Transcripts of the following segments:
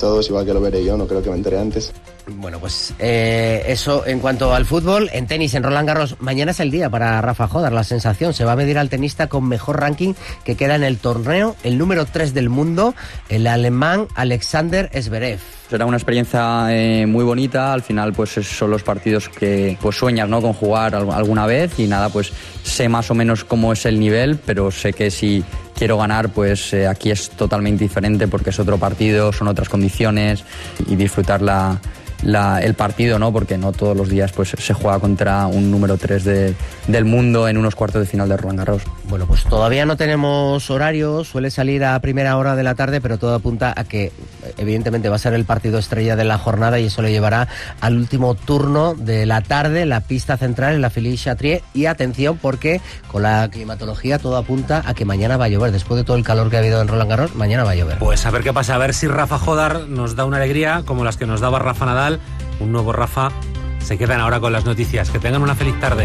todos, igual que lo veré yo, no creo que me entere antes. Bueno, pues eso en cuanto al fútbol. En tenis, en Roland Garros, mañana es el día para Rafa Jodar, la sensación. Se va a medir al tenista con mejor ranking que queda en el torneo, el número 3 del mundo, el alemán Alexander Zverev. Será una experiencia muy bonita. Al final pues son los partidos que pues sueñas, ¿no?, con jugar alguna vez, y nada, pues sé más o menos cómo es el nivel, pero sé que si quiero ganar, pues aquí es totalmente diferente, porque es otro partido, son otras condiciones, y disfrutar el partido, ¿no?, porque no todos los días pues se juega contra un número 3 del mundo en unos cuartos de final de Roland Garros. Bueno, pues todavía no tenemos horario, suele salir a primera hora de la tarde, pero todo apunta a que evidentemente va a ser el partido estrella de la jornada, y eso le llevará al último turno de la tarde, la pista central en la Philippe-Chatrier. Y atención, porque con la climatología todo apunta a que mañana va a llover. Después de todo el calor que ha habido en Roland Garros, mañana va a llover. Pues a ver qué pasa, a ver si Rafa Jodar nos da una alegría como las que nos daba Rafa Nadal. Un nuevo Rafa. Se quedan ahora con las noticias. Que tengan una feliz tarde.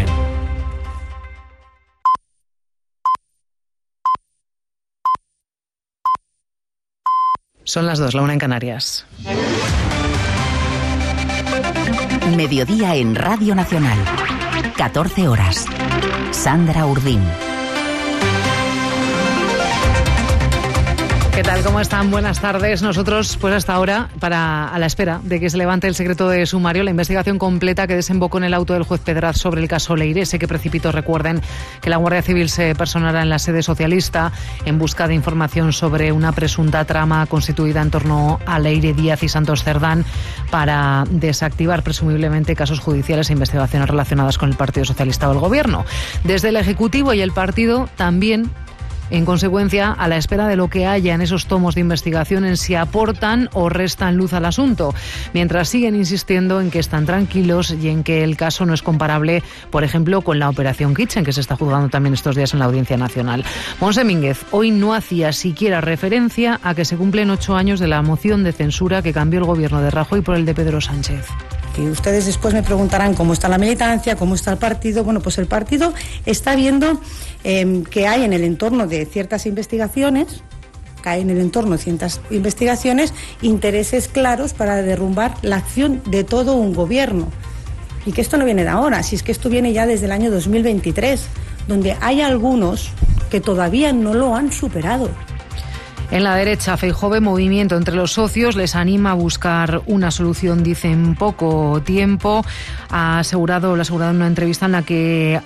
Son las 2, la 1 en Canarias. Mediodía en Radio Nacional. 14 horas. Sandra Urdín. ¿Qué tal? ¿Cómo están? Buenas tardes. Nosotros, pues hasta ahora, a la espera de que se levante el secreto de sumario, la investigación completa que desembocó en el auto del juez Pedraz sobre el caso Leire. Sé que precipitó, recuerden, que la Guardia Civil se personara en la sede socialista en busca de información sobre una presunta trama constituida en torno a Leire Díaz y Santos Cerdán para desactivar presumiblemente casos judiciales e investigaciones relacionadas con el Partido Socialista o el Gobierno. Desde el Ejecutivo y el partido también, en consecuencia, a la espera de lo que haya en esos tomos de investigación, en si aportan o restan luz al asunto, mientras siguen insistiendo en que están tranquilos y en que el caso no es comparable, por ejemplo, con la Operación Kitchen, que se está juzgando también estos días en la Audiencia Nacional. Monse Mínguez hoy no hacía siquiera referencia a que se cumplen 8 años de la moción de censura que cambió el gobierno de Rajoy por el de Pedro Sánchez. Y ustedes después me preguntarán cómo está la militancia, cómo está el partido. Bueno, pues el partido está viendo que hay en el entorno de ciertas investigaciones, intereses claros para derrumbar la acción de todo un gobierno. Y que esto no viene de ahora, si es que esto viene ya desde el año 2023, donde hay algunos que todavía no lo han superado. En la derecha, Feijóo ve movimiento entre los socios, les anima a buscar una solución, dice, en poco tiempo. Lo ha asegurado en una entrevista en la que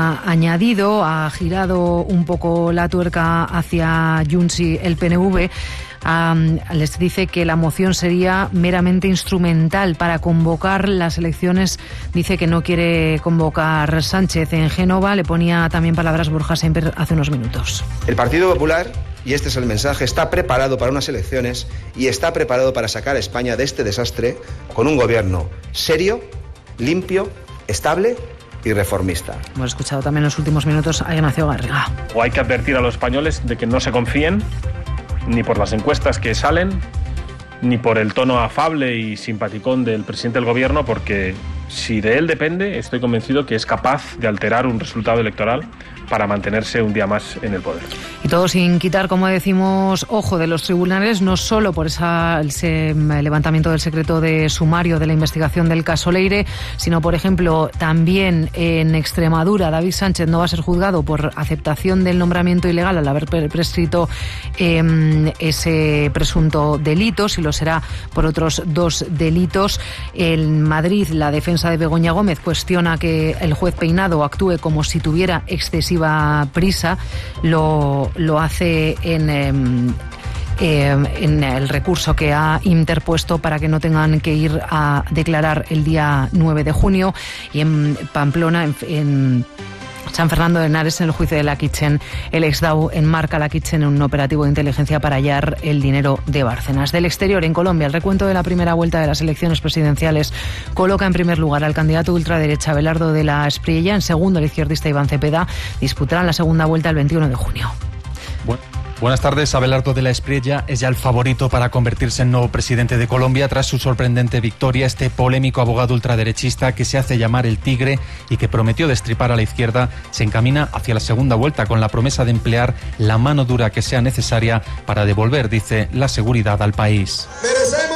ha girado un poco la tuerca hacia Junts y el PNV. Les dice que la moción sería meramente instrumental para convocar las elecciones. Dice que no quiere convocar Sánchez en Génova. Le ponía también palabras Borja Semper hace unos minutos. El Partido Popular, y este es el mensaje, está preparado para unas elecciones y está preparado para sacar a España de este desastre con un gobierno serio, limpio, estable y reformista. Hemos escuchado también en los últimos minutos a Ignacio Garriga. O hay que advertir a los españoles de que no se confíen ni por las encuestas que salen, ni por el tono afable y simpaticón del presidente del gobierno, porque si de él depende, estoy convencido que es capaz de alterar un resultado electoral para mantenerse un día más en el poder. Y todo sin quitar, como decimos, ojo de los tribunales, no solo por ese levantamiento del secreto de sumario de la investigación del caso Leire, sino, por ejemplo, también en Extremadura, David Sánchez no va a ser juzgado por aceptación del nombramiento ilegal al haber prescrito ese presunto delito, si lo será por otros 2 delitos. En Madrid, la defensa de Begoña Gómez cuestiona que el juez Peinado actúe como si tuviera excesiva prisa. Lo hace en el recurso que ha interpuesto para que no tengan que ir a declarar el día 9 de junio. Y en Pamplona, en San Fernando de Henares, en el juicio de la Kitchen, el ex-DAO enmarca la Kitchen en un operativo de inteligencia para hallar el dinero de Bárcenas. Del exterior, en Colombia, el recuento de la primera vuelta de las elecciones presidenciales coloca en primer lugar al candidato ultraderecha Abelardo de la Espriella, en segundo el izquierdista Iván Cepeda. Disputarán la segunda vuelta el 21 de junio. Buenas tardes. Abelardo de la Espriella es ya el favorito para convertirse en nuevo presidente de Colombia tras su sorprendente victoria. Este polémico abogado ultraderechista, que se hace llamar el Tigre y que prometió destripar a la izquierda, se encamina hacia la segunda vuelta con la promesa de emplear la mano dura que sea necesaria para devolver, dice, la seguridad al país.